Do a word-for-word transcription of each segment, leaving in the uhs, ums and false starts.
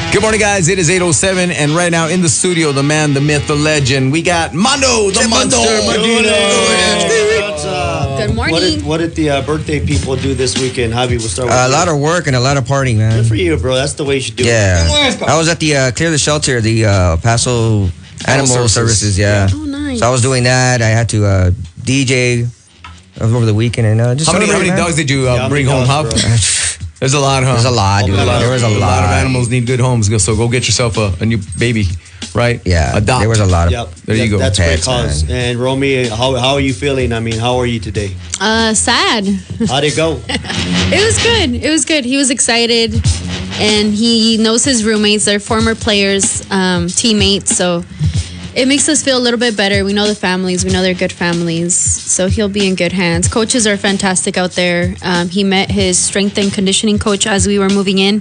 Good morning, guys. It is eight oh seven, and right now in the studio, the man, the myth, the legend, we got Mando, the monster. Good morning. What did, what did the uh, birthday people do this weekend? Javi, we'll start with Uh, a you. lot of work and a lot of partying, man. Good for you, bro. That's the way you should do Yeah. it. I was at the uh, Clear the Shelter, the uh, Paso Animal Services. Services. Yeah. Oh, nice. So I was doing that. I had to uh, D J over the weekend and uh, just How many, how celebrate, many man. dogs did you uh, Yeah, how bring many home, dogs, huh? bro? There's a lot, huh? There's a lot, dude. A lot. There was a A lot lot. of animals need good homes, so go get yourself a, a new baby, right? Yeah. Adopt. There was a lot of. Yep. There you That- go. That's a great Pets, cause. man. And Romy, how, how are you feeling? I mean, how are you today? Uh, sad. How'd it go? It was good. It was good. He was excited, and he knows his roommates. They're former players, um, teammates. So it makes us feel a little bit better. We know the families. We know they're good families. So he'll be in good hands. Coaches are fantastic out there. Um, he met his strength and conditioning coach as we were moving in,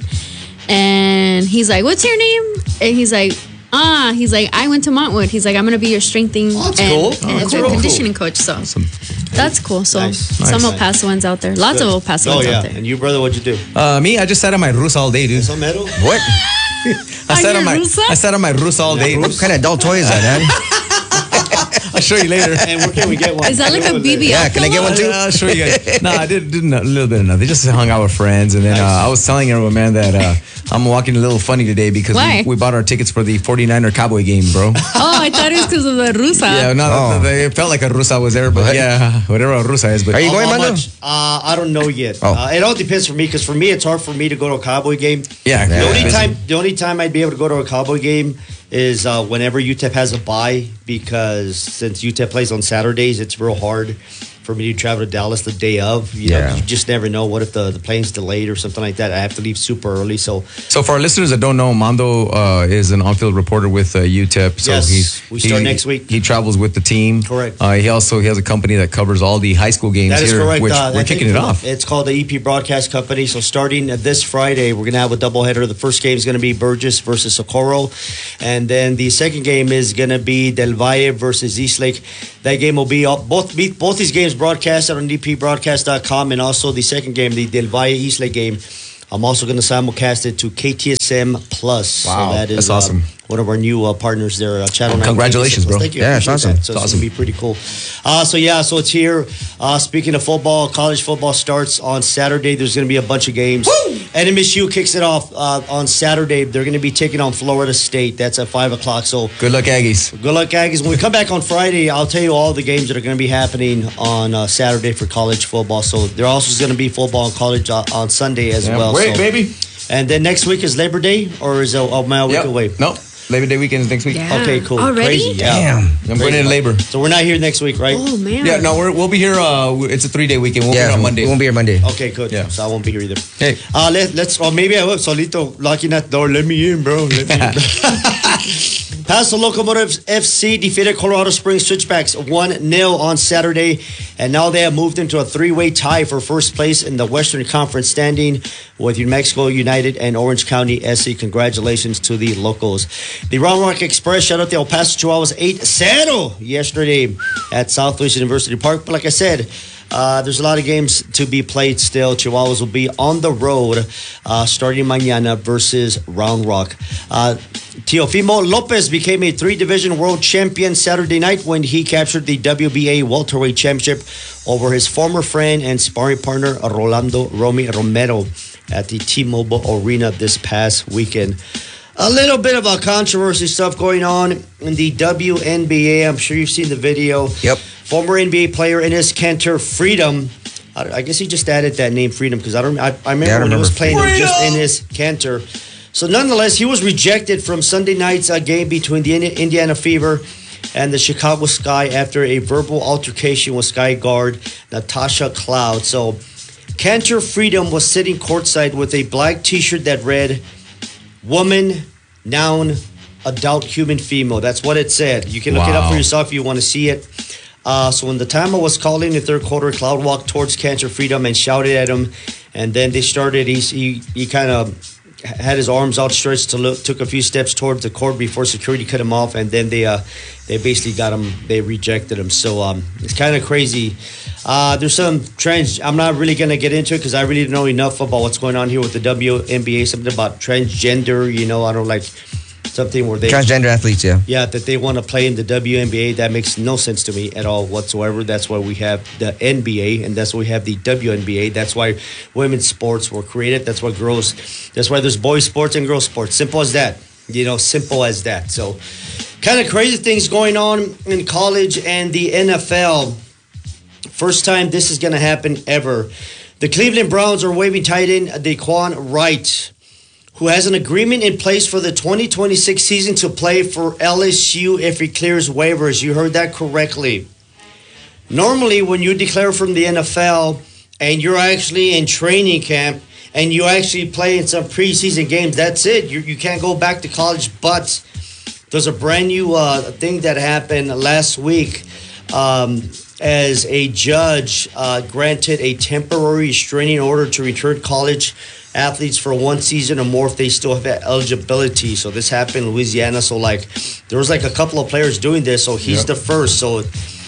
and he's like, "What's your name?" And he's like, "Ah." He's like, "I went to Montwood." He's like, "I'm gonna be your strengthening Oh, that's and, cool. and Oh, that's your real cool. conditioning coach." So that's cool. So Nice. some Nice. El Pasoans out there. Lots of El Pasoans Oh, yeah. out there. And you, brother, what'd you do? Uh, me, I just sat on my Rus all day, dude. Some medal? What? I sat your on my Rusa? I sat on my Rus all day. What kind of adult toy is that, man? I'll show you later. And where can we get one? Is that like a B B L? Yeah, can I get one too? I'll show you guys. No, I did, did a little bit of nothing. Just hung out with friends, and then Nice. uh, I was telling everyone, man, that uh, I'm walking a little funny today because Why? we, we bought our tickets for the forty-niner Cowboy game, bro. Oh, I thought it was because of the Rusa. Yeah, no, Oh. they it felt like a Rusa was there, but What? yeah, whatever a Rusa is. But Are you How- going, how Mando? much? Uh, I don't know yet. Oh. Uh, it all depends for me because for me it's hard for me to go to a Cowboy game. yeah, Yeah. The only busy. time, the only time I'd be able to go to a Cowboy game is uh, whenever U T E P has a bye, because since U T E P plays on Saturdays, it's real hard for me to travel to Dallas the day of. You know, Yeah. you just never know. What if the, the plane's delayed or something like that? I have to leave super early. So So for our listeners that don't know, Mando uh, is an on-field reporter with uh, U T E P. So Yes, he's, we start he, next week. He travels with the team. Correct. Uh, he also he has a company that covers all the high school games that is here, correct. which Uh, we're I kicking think it off. It's called the E P Broadcast Company. So starting this Friday, we're going to have a doubleheader. The first game is going to be Burgess versus Socorro. And then the second game is going to be Del Valle versus East Lake. That game will be all, both be, both these games broadcasted on D P broadcast dot com, and also the second game, the Del Valle East Lake game. I'm also going to simulcast it to K T S M Plus. Wow, so that is that's awesome. Uh, one of our new uh, partners there, uh, Channel nine. Congratulations, bro. Thank you. Yeah, it's Appreciate awesome. that. So It's it's awesome. going to be pretty cool. Uh, so yeah, so it's here. Uh, speaking of football, college football starts on Saturday. There's going to be a bunch of games. And M S U kicks it off uh, on Saturday. They're going to be taking on Florida State. That's at five o'clock. So Good luck, Aggies. good luck, Aggies. When we come back on Friday, I'll tell you all the games that are going to be happening on uh, Saturday for college football. So there also is going to be football in college uh, on Sunday as well. Wait, So- baby. And then next week is Labor Day, or is it a mile week Yep. away? No, Labor Day weekend is next week. Yeah. Okay, cool. Already? Crazy, yeah. Damn. I'm going in labor. So we're not here next week, right? Oh, man. Yeah, no, we're, we'll be here. Uh, it's a three-day weekend. We'll be Yeah, here on Monday. we won't be here Monday. Okay, good. Yeah. So I won't be here either. Hey. Uh, let, let's, or maybe I will. Solito locking that door. Let me in, bro. Let me in. Paso Locomotive F C defeated Colorado Springs Switchbacks one nil on Saturday, and now they have moved into a three-way tie for first place in the Western Conference standing with New Mexico United and Orange County S C. Congratulations to the locals. The Round Rock Express shut out the El Paso Chihuahuas eight zero yesterday at Southwest University Park. But like I said, Uh, there's a lot of games to be played still. Chihuahuas will be on the road uh, starting mañana versus Round Rock. Uh, Teofimo Lopez became a three-division world champion Saturday night when he captured the W B A welterweight championship over his former friend and sparring partner Rolando Romy Romero at the T-Mobile Arena this past weekend. A little bit of a controversy stuff going on in the W N B A. I'm sure you've seen the video. Yep. Former N B A player Enes Kanter Freedom. I, I guess he just added that name Freedom because I don't. I, I remember Yeah, I when he was remember. playing it was just Enes Kanter. So nonetheless, he was rejected from Sunday night's uh, game between the Indi- Indiana Fever and the Chicago Sky after a verbal altercation with Sky guard Natasha Cloud. So Kanter Freedom was sitting courtside with a black T-shirt that read "Woman, noun, adult, human, female." That's what it said. You can look it up Wow. for yourself if you want to see it. Uh, so when the timer was called in the third quarter, Cloud walked towards Kanter Freedom and shouted at him. And then they started, he, he, he kind of had his arms outstretched to look, took a few steps towards the court before security cut him off, and then they uh, they basically got him. They rejected him. So um, it's kind of crazy. Uh, there's some trans. I'm not really gonna get into it because I really don't know enough about what's going on here with the W N B A. Something about transgender. You know, I don't like something where they Transgender athletes, yeah. yeah that they want to play in the W N B A. That makes no sense to me at all whatsoever. That's why we have the N B A, and that's why we have the W N B A. That's why women's sports were created. That's why girls. That's why there's boys sports and girls sports. Simple as that. You know, simple as that. So, kind of crazy things going on in college and the N F L. First time this is going to happen ever. The Cleveland Browns are waiving tight end Daquan Wright, who has an agreement in place for the twenty twenty-six season to play for L S U if he clears waivers. You heard that correctly. Normally, when you declare from the N F L and you're actually in training camp and you actually play in some preseason games, that's it. You, you can't go back to college. But there's a brand new uh, thing that happened last week. Um, as a judge uh, granted a temporary restraining order to return college athletes for one season or more if they still have eligibility. So this happened in Louisiana. So like there was like a couple of players doing this. So he's yep. the first. So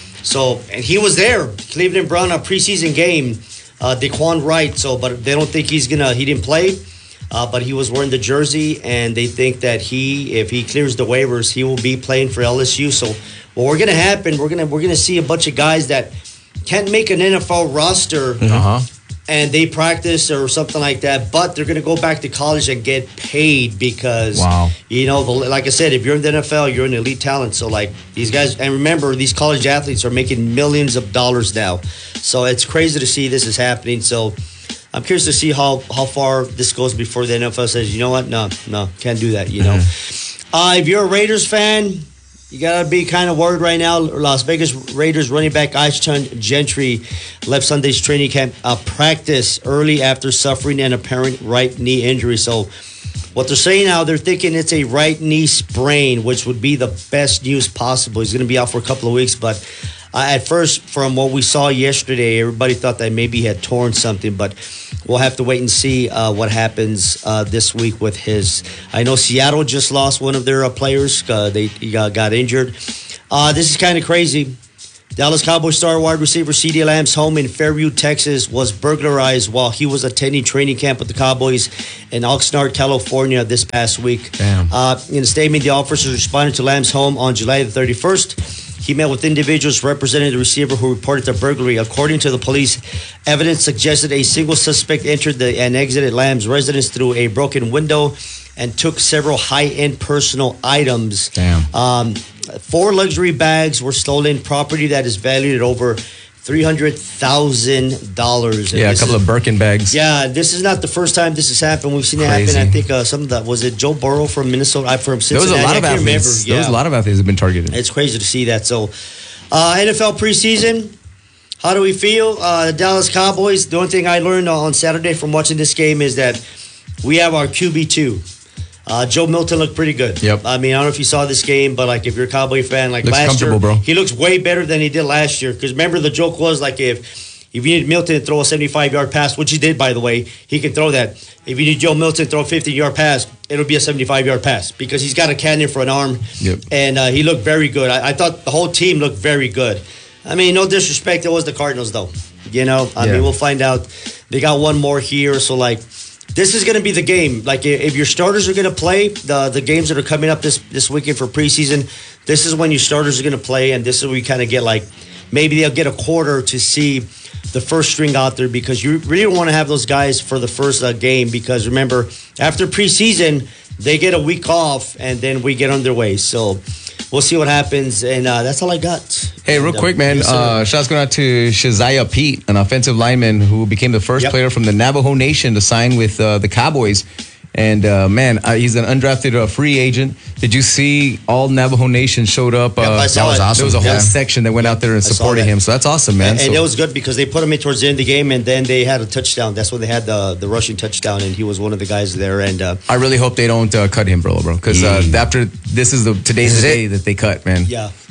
so and he was there. Cleveland Brown, a preseason game. Uh, Daquan Wright. So but they don't think he's gonna. He didn't play. Uh, but he was wearing the jersey, and they think that he, if he clears the waivers, he will be playing for L S U. So, what we're gonna happen, we're gonna we're gonna see a bunch of guys that can't make an N F L roster, uh-huh. and they practice or something like that, but they're gonna go back to college and get paid because, wow. you know, the, like I said, if you're in the N F L, you're an elite talent. So, like these guys, and remember, these college athletes are making millions of dollars now. So it's crazy to see this is happening. So. I'm curious to see how, how far this goes before the N F L says, you know what? No, no, can't do that, you know. Mm-hmm. Uh, if you're a Raiders fan, you got to be kind of worried right now. Las Vegas Raiders running back Ashton Gentry left Sunday's training camp uh, practice early after suffering an apparent right knee injury. So what they're saying now, they're thinking it's a right knee sprain, which would be the best news possible. He's going to be out for a couple of weeks, but... Uh, at first, from what we saw yesterday, everybody thought that maybe he had torn something, but we'll have to wait and see uh, what happens uh, this week with his. I know Seattle just lost one of their uh, players. Uh, they uh, got injured. Uh, this is kind of crazy. Dallas Cowboys star wide receiver CeeDee Lamb's home in Fairview, Texas, was burglarized while he was attending training camp with the Cowboys in Oxnard, California this past week. Damn. Uh, in a statement, the officers responded to Lamb's home on July the thirty-first. He met with individuals representing the receiver who reported the burglary. According to the police, evidence suggested a single suspect entered the, and exited Lamb's residence through a broken window and took several high-end personal items. Damn. Um, four luxury bags were stolen, property that is valued at over three hundred thousand dollars. Yeah, a couple is, of Birkin bags. Yeah, this is not the first time this has happened. We've seen it Crazy. happen. I think uh, some of that, was it Joe Burrow from Minnesota? I from There Cincinnati. was a lot of I can't athletes. remember. There was Yeah. a lot of athletes that have been targeted. It's crazy to see that. So, uh, N F L preseason, how do we feel? Uh, the Dallas Cowboys, the only thing I learned on Saturday from watching this game is that we have our Q B two. Uh, Joe Milton looked pretty good. Yep. I mean, I don't know if you saw this game, but like if you're a Cowboy fan, like Looks last year, comfortable, bro. he looks way better than he did last year. Because remember, the joke was like if if you need Milton to throw a seventy-five-yard pass, which he did, by the way, he can throw that. If you need Joe Milton to throw a fifty-yard pass, it'll be a seventy-five-yard pass because he's got a cannon for an arm. Yep. And uh, he looked very good. I, I thought the whole team looked very good. I mean, no disrespect, it was the Cardinals, though. You know, I Yeah. mean, we'll find out. They got one more here, so like. This is going to be the game. Like, if your starters are going to play, the the games that are coming up this, this weekend for preseason, this is when your starters are going to play, and this is where we kind of get, like, maybe they'll get a quarter to see the first string out there because you really don't want to have those guys for the first uh, game because, remember, after preseason, they get a week off, and then we get underway. So we'll see what happens, and uh, that's all I got. Hey, real and, uh, quick, man. yes, Uh, shout's going out to Shaziah Pete, an offensive lineman who became the first Yep. player from the Navajo Nation to sign with uh, the Cowboys. And, uh, man, uh, he's an undrafted uh, free agent. Did you see all Navajo Nation showed up? Uh, Yep, I saw that was it. awesome. There was a whole Yeah. section that went out there and I saw supported that. him. So that's awesome, man. And, and so, it was good because they put him in towards the end of the game, and then they had a touchdown. That's when they had the the rushing touchdown, and he was one of the guys there. And uh, I really hope they don't uh, cut him, bro, bro. Because uh, after this is the today's This the is day it. that they cut, man. yeah,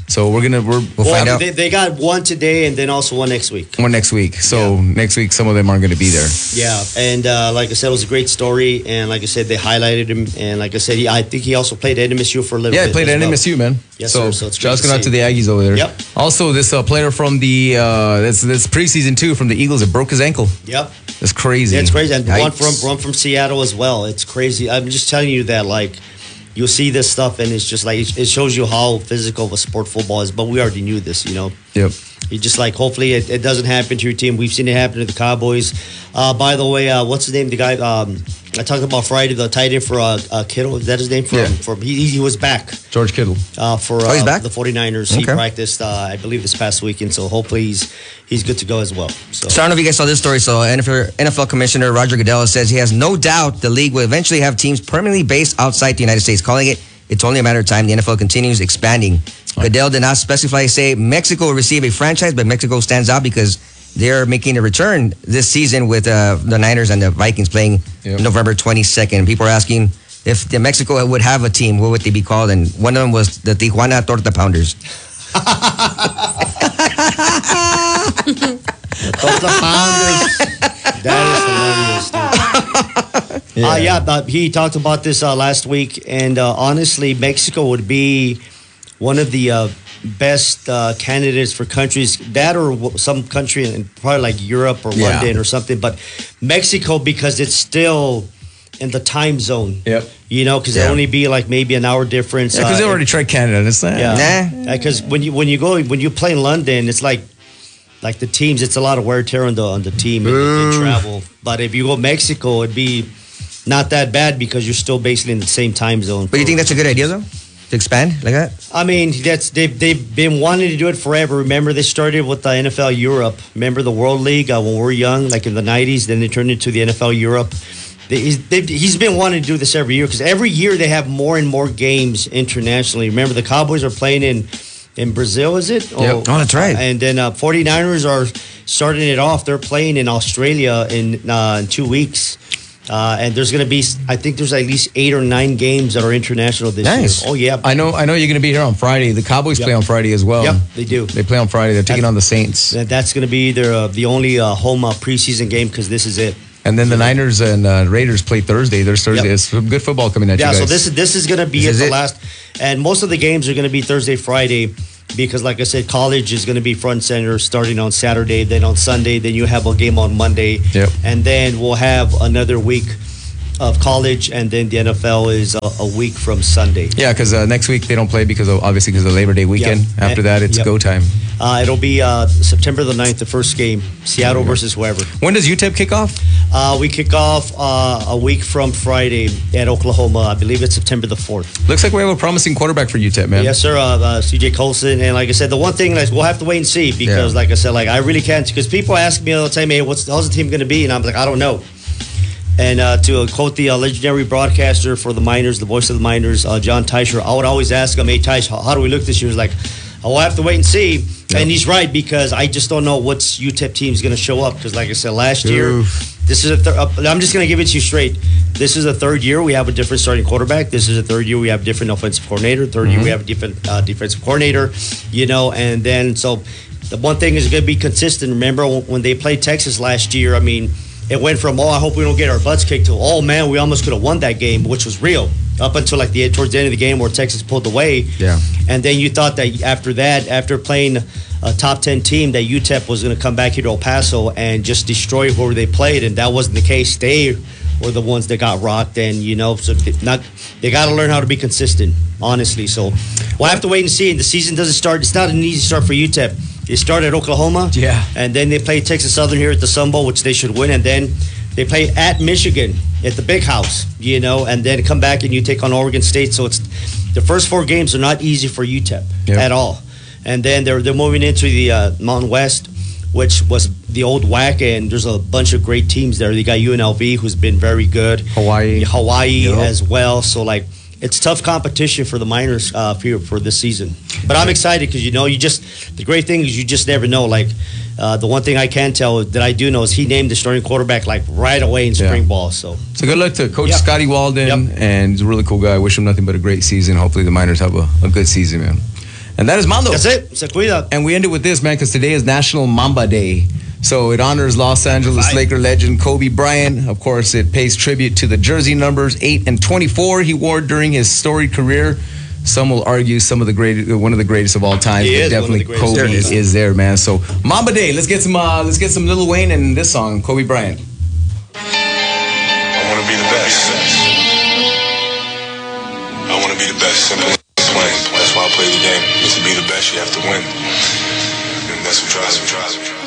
So we're gonna we're We'll Well, find out. they, they got one today and then also one next week. one next week. So Yeah. next week some of them aren't gonna be there. Yeah, and uh, like I said, it was a great story. And like I said, they highlighted him. And like I said, he, I think he also played at N M S U for a little Yeah, bit. he played as at well. N M S U, man. Yes, so sir. So it's great shouts to going out see. to the Aggies over there. Yep. Also, this uh, player from the uh, that's this preseason too from the Eagles that broke his ankle. Yep. That's crazy. Yeah, it's crazy. And one Yikes. from one from Seattle as well. It's crazy. I'm just telling you that, like, you'll see this stuff, and it's just like it, it shows you how physical of a sport football is. But we already knew this, you know. Yep. You just like hopefully it, it doesn't happen to your team. We've seen it happen to the Cowboys. Uh, by the way, uh, what's his name? The guy um, I talked about Friday, the tight end for uh, uh, Kittle. Is that his name? From, Yeah. from he, he was back George Kittle. uh, for Oh, he's uh, back? the 49ers. He Okay. practiced, uh, I believe, this past weekend. So hopefully he's he's good to go as well. So, So I don't know if you guys saw this story. So N F L, N F L Commissioner Roger Goodell says he has no doubt the league will eventually have teams permanently based outside the United States, calling it it's only a matter of time. The N F L continues expanding. Goodell did not specify, say Mexico will receive a franchise, but Mexico stands out because they're making a return this season with uh, the Niners and the Vikings playing Yep. November twenty-second. People are asking if the Mexico would have a team, what would they be called? And one of them was the Tijuana Torta Pounders. Those are pounders. That is hilarious. Dude. Yeah, uh, yeah but he talked about this uh, last week, and uh, honestly, Mexico would be one of the uh, best uh, candidates for countries that or w- some country in probably like Europe or Yeah. London or something. But Mexico, because it's still in the time zone. Yep. You know, because Yeah. it only be like maybe an hour difference. Yeah, because uh, they already tried Canada. It's not. yeah, Nah. because when you when you go when you play in London, it's like like the teams. It's a lot of wear and tear on the on the team and, and travel. But if you go Mexico, it'd be not that bad because you're still basically in the same time zone. But you think that's a good idea, though? To expand like that? I mean, that's they've they've been wanting to do it forever. Remember, they started with the N F L Europe. Remember the World League uh, when we were young, like in the nineties. Then they turned into the N F L Europe. They, he's, they've, he's been wanting to do this every year because every year they have more and more games internationally. Remember, the Cowboys are playing in in Brazil, is it? Yep. Oh, that's right. And then uh, 49ers are starting it off. They're playing in Australia in uh, in two weeks. Uh, and there's going to be, I think there's at least eight or nine games that are international this Nice. year. Oh, yeah. I know. I know you're going to be here on Friday. The Cowboys Yep. play on Friday as well. Yep, they do. They play on Friday. They're taking on the Saints, That- That's going to be their uh, the only uh, home uh, preseason game because this is it. and then the Niners and uh, Raiders play Thursday. There's Thursday. Yep. It's some good football coming at Yeah, you guys. so this is this is going to be This it, is the it. last, and most of the games are going to be Thursday, Friday, because like I said, college is going to be front and center starting on Saturday. Then on Sunday, then you have a game on Monday, Yep. and then we'll have another week of college, and then the N F L is a, a week from Sunday. Yeah, because uh, next week they don't play because of obviously because of Labor Day weekend. Yep. After that, it's Yep. go time. Uh, it'll be uh, September the ninth, the first game, Seattle versus whoever. When does U T E P kick off? Uh, we kick off uh, a week from Friday at Oklahoma. I believe it's September the fourth. Looks like we have a promising quarterback for U T E P, man. Yes, sir. Uh, uh, C J Colson, and like I said, the one thing like we'll have to wait and see because, Yeah. like I said, like I really can't because people ask me all the time, "Hey, what's how's the team going to be?" And I'm like, I don't know. And uh, to quote the uh, legendary broadcaster for the Miners, the voice of the Miners, uh, John Teicher, I would always ask him, "Hey, Teicher, how, how do we look this year?" He's like, "I will have to wait and see." Yeah. And he's right because I just don't know what's U T E P team's going to show up because, like I said, last year, Oof. this is a. Th- uh, I'm just going to give it to you straight. This is a third year we have a different starting quarterback. This is a third year we have different offensive coordinator. 3rd year we have a different uh, defensive coordinator. You know, and then so the one thing is going to be consistent. Remember when they played Texas last year? I mean, it went from, oh, I hope we don't get our butts kicked to, oh man, we almost could have won that game, which was real up until like the towards the end of the game where Texas pulled away. Yeah. And then you thought that after that, after playing a top ten team, that U T E P was going to come back here to El Paso and just destroy whoever they played, and that wasn't the case. They were the ones that got rocked, and you know, so they not they got to learn how to be consistent, honestly. So we'll have to wait and see. And the season doesn't start. It's not an easy start for U T E P. They start at Oklahoma, Yeah. and then they play Texas Southern here at the Sun Bowl, which they should win, and then they play at Michigan at the Big House, you know, and then come back and you take on Oregon State. So it's the first four games are not easy for U T E P Yep. at all. And then they're they're moving into the uh, Mountain West, which was the old W A C, and there's a bunch of great teams there. They got U N L V, who's been very good. Hawaii. Hawaii Yep. as well. So like, it's tough competition for the Miners uh, for for this season. But I'm excited because you know you just the great thing is you just never know. Like uh, the one thing I can tell that I do know is he named the starting quarterback like right away in spring Yeah. ball. So So good luck to Coach Yep. Scotty Walden, Yep. and he's a really cool guy. I wish him nothing but a great season. Hopefully the Miners have a, a good season, man. And that is Mando. That's it. Se cuida. And we end it with this, man, because today is National Mamba Day. So it honors Los Angeles Right. Laker legend Kobe Bryant. Of course, it pays tribute to the jersey numbers eight and twenty-four he wore during his storied career. Some will argue some of the great, one of the greatest of all time. He but is one of definitely the greatest. Kobe There it is. is there, man. So Mamba Day. Let's get some. Uh, let's get some Lil Wayne and this song, Kobe Bryant. I want to be the best. I want to be the best. Simple as win. That's why I play the game. To be the best, you have to win. And that's what drives me. Drives me.